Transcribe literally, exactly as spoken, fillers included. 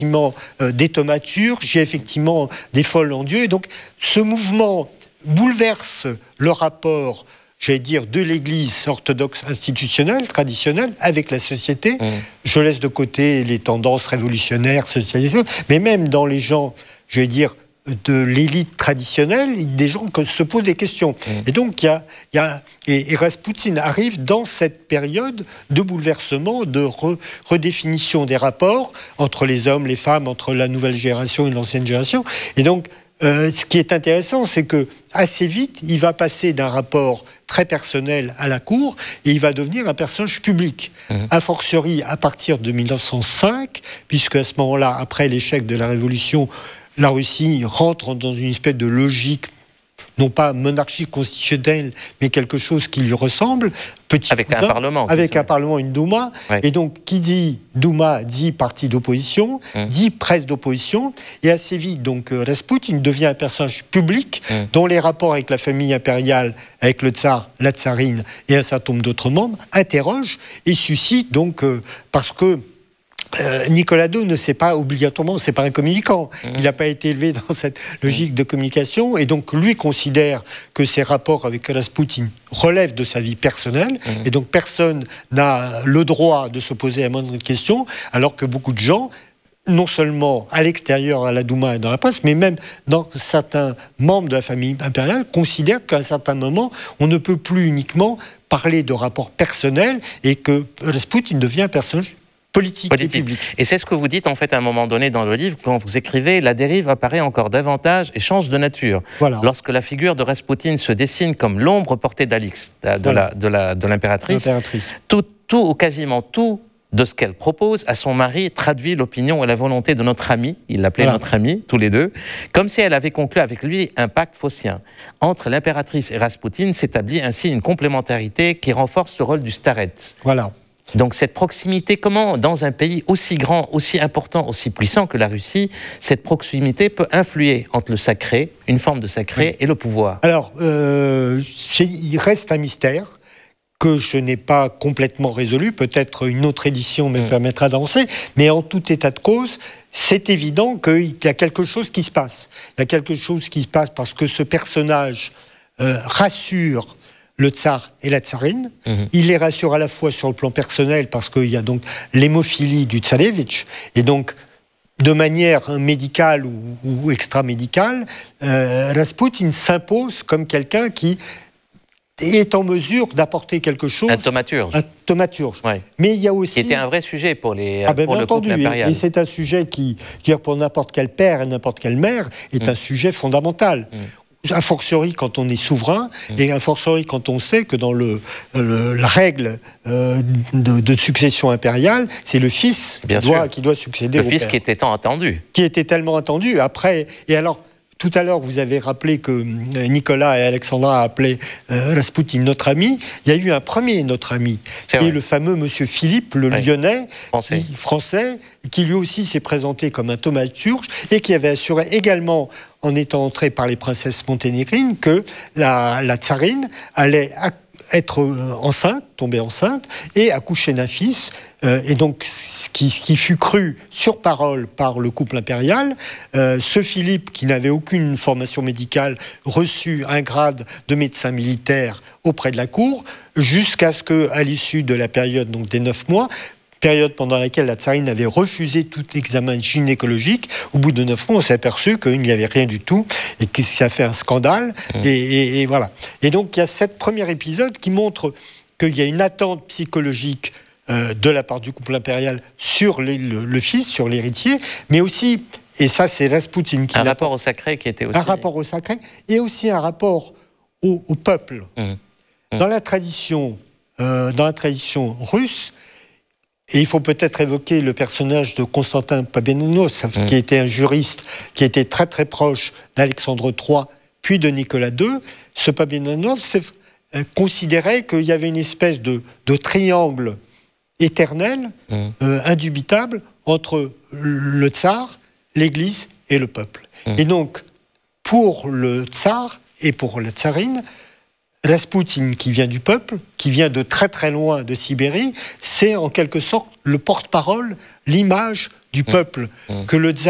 effectivement euh, des thaumaturges, il y a effectivement des folles en Dieu. Et donc, ce mouvement bouleverse le rapport, j'allais dire, de l'Église orthodoxe institutionnelle, traditionnelle, avec la société. Mmh. Je laisse de côté les tendances révolutionnaires, socialistes, mais même dans les gens, j'allais dire, de l'élite traditionnelle, des gens qui se posent des questions. Mmh. Et donc, il y a, y a et, et Raspoutine arrive dans cette période de bouleversement, de re, redéfinition des rapports entre les hommes, les femmes, entre la nouvelle génération et l'ancienne génération. Et donc, Euh, ce qui est intéressant, c'est que assez vite, il va passer d'un rapport très personnel à la cour et il va devenir un personnage public. Mmh. A fortiori, à partir de mille neuf cent cinq, puisque à ce moment-là, après l'échec de la Révolution, la Russie rentre dans une espèce de logique, non pas monarchie constitutionnelle, mais quelque chose qui lui ressemble. Petit avec cousin, un parlement. Avec un parlement, une Douma. Ouais. Et donc, qui dit Douma, dit parti d'opposition, mmh. dit presse d'opposition. Et assez vite, donc, euh, Raspoutine devient un personnage public mmh. dont les rapports avec la famille impériale, avec le tsar, la tsarine et un certain nombre d'autres membres interrogent et suscitent, donc, euh, parce que Euh, Nicolas deux ne sait pas obligatoirement, c'est pas un communicant. Mmh. Il n'a pas été élevé dans cette logique mmh. de communication et donc lui considère que ses rapports avec Raspoutine relèvent de sa vie personnelle mmh. et donc personne n'a le droit de se poser la moindre question, alors que beaucoup de gens, non seulement à l'extérieur, à la Douma et dans la presse, mais même dans certains membres de la famille impériale, considèrent qu'à un certain moment, on ne peut plus uniquement parler de rapports personnels et que Raspoutine devient un personnage politique, politique. Et public. Et c'est ce que vous dites en fait à un moment donné dans le livre, quand vous écrivez « La dérive apparaît encore davantage et change de nature. Voilà. Lorsque la figure de Raspoutine se dessine comme l'ombre portée d'Alix, de, voilà. la, de, la, de l'impératrice, tout, tout ou quasiment tout de ce qu'elle propose à son mari traduit l'opinion et la volonté de notre ami, il l'appelait voilà. notre ami, tous les deux, comme si elle avait conclu avec lui un pacte phocien. Entre l'impératrice et Raspoutine s'établit ainsi une complémentarité qui renforce le rôle du starets. Voilà. Donc cette proximité, comment, dans un pays aussi grand, aussi important, aussi puissant que la Russie, cette proximité peut influer entre le sacré, une forme de sacré, oui. et le pouvoir? Alors, euh, il reste un mystère que je n'ai pas complètement résolu. Peut-être une autre édition me mmh. permettra d'avancer. Mais en tout état de cause, c'est évident qu'il y a quelque chose qui se passe. Il y a quelque chose qui se passe parce que ce personnage euh, rassure le tsar et la tsarine. Mmh. Il les rassure à la fois sur le plan personnel parce qu'il y a donc l'hémophilie du tsarevitch et donc de manière médicale ou, ou extra-médicale, euh, Raspoutine s'impose comme quelqu'un qui est en mesure d'apporter quelque chose. Un thaumaturge. Un thaumaturge. Ouais. Mais il y a aussi... Qui était un vrai sujet pour, les, ah ben, pour le entendu, couple impérial. Et, et c'est un sujet qui, qui pour n'importe quel père et n'importe quelle mère, est mmh. un sujet fondamental. Mmh. A fortiori quand on est souverain, mmh. et a fortiori quand on sait que dans le, le, la règle euh, de, de succession impériale, c'est le fils qui doit, qui doit succéder le au fils père. qui était tant attendu. Qui était tellement attendu. Après, et alors, tout à l'heure, vous avez rappelé que Nicolas et Alexandra appelaient euh, Raspoutine notre ami. Il y a eu un premier notre ami, qui est le fameux monsieur Philippe, le oui. Lyonnais, français. Qui, français, qui lui aussi s'est présenté comme un thaumaturge et qui avait assuré également, en étant entré par les princesses monténégrines, que la, la tsarine allait être enceinte, tomber enceinte, et accoucher d'un fils. Euh, et donc, ce qui, ce qui fut cru sur parole par le couple impérial, euh, ce Philippe, qui n'avait aucune formation médicale, reçut un grade de médecin militaire auprès de la cour, jusqu'à ce qu'à l'issue de la période donc, des neuf mois, période pendant laquelle la tsarine avait refusé tout examen gynécologique. Au bout de neuf mois, on s'est aperçu qu'il n'y avait rien du tout et que ça a fait un scandale. Mmh. Et, et, et voilà. Et donc, il y a ce premier épisode qui montre qu'il y a une attente psychologique euh, de la part du couple impérial sur les, le, le fils, sur l'héritier, mais aussi, et ça, c'est Raspoutine qui... Un rapport au sacré qui était aussi... Un rapport au sacré et aussi un rapport au, au peuple. Mmh. Mmh. Dans la tradition, euh, dans la tradition russe, et il faut peut-être évoquer le personnage de Constantin Pabianinov, mmh. qui était un juriste, qui était très très proche d'Alexandre trois, puis de Nicolas deux. Ce Pabianinov euh, considérait qu'il y avait une espèce de, de triangle éternel, mmh. euh, indubitable, entre le tsar, l'Église et le peuple. Mmh. Et donc, pour le tsar et pour la tsarine, Raspoutine, qui vient du peuple, qui vient de très très loin de Sibérie, c'est en quelque sorte le porte-parole, l'image du peuple que le tsar